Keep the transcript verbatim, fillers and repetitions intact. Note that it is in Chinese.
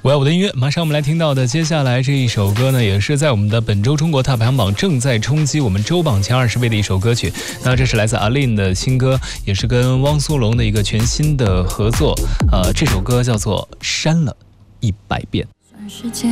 我要我的音乐，马上我们来听到的接下来这一首歌呢，也是在我们的本周中国 Top 排行榜正在冲击我们周榜前二十位的一首歌曲。那这是来自阿令的新歌，也是跟汪苏泷的一个全新的合作。呃，这首歌叫做《删了一百遍》。